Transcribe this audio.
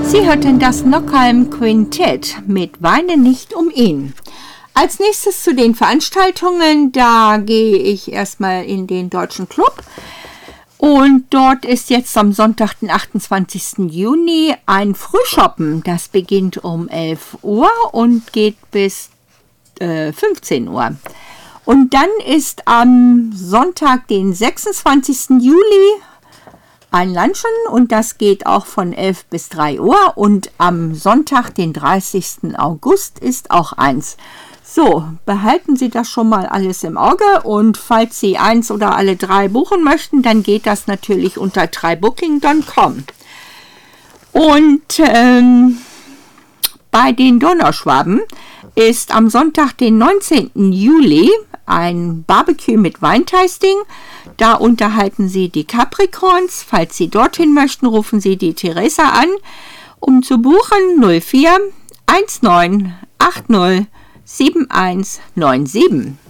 Sie hörten das Knockheim Quintett mit Weine nicht um ihn. Als nächstes zu den Veranstaltungen, da gehe ich erstmal in den Deutschen Club. Und dort ist jetzt am Sonntag, den 28. Juni, ein Frühshoppen. Das beginnt um 11 Uhr und geht bis 15 Uhr. Und dann ist am Sonntag, den 26. Juli, ein Lunchen und das geht auch von 11 bis 3 Uhr. Und am Sonntag, den 30. August, ist auch eins. So, behalten Sie das schon mal alles im Auge und falls Sie eins oder alle drei buchen möchten, dann geht das natürlich unter trybooking.com. Und bei den Donauschwaben ist am Sonntag, den 19. Juli, ein Barbecue mit Weintasting. Da unterhalten Sie die Capricorns. Falls Sie dorthin möchten, rufen Sie die Theresa an. Um zu buchen 04 19 80 7197.